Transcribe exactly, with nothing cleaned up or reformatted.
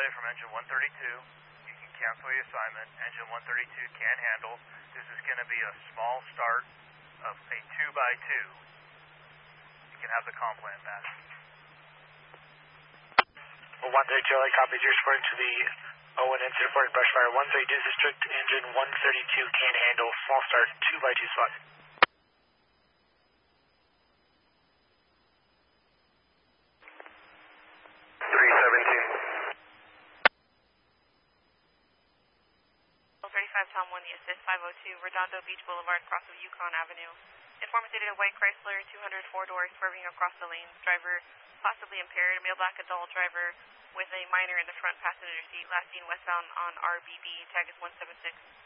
delay from engine one thirty-two. You can cancel the assignment. Engine one thirty-two can handle. This is going to be a small start of a two by two. You can have the comm plan back. Well, one thirty-two, Charlie, copies. You're reporting to the Owen incident reporting brush fire. one thirty-two district, engine one thirty-two can handle. Small start, two by two spot. three seventeen. thirty-five, Tom one, the assist five oh two, Redondo Beach Boulevard, cross of Yukon Avenue. Informant stated a white Chrysler two hundred four door swerving across the lanes. Driver possibly impaired, male black adult driver with a minor in the front passenger seat. Last seen westbound on R B B. Tag is one seven six.